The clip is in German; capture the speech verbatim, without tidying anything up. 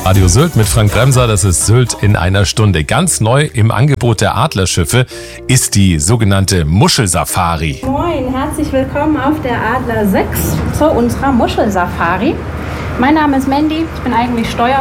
Radio Sylt mit Frank Bremser, das ist Sylt in einer Stunde. Ganz neu im Angebot der Adlerschiffe ist die sogenannte Muschelsafari. Moin, herzlich willkommen auf der Adler sechs zu unserer Muschelsafari. Mein Name ist Mandy, ich bin eigentlich Steuer-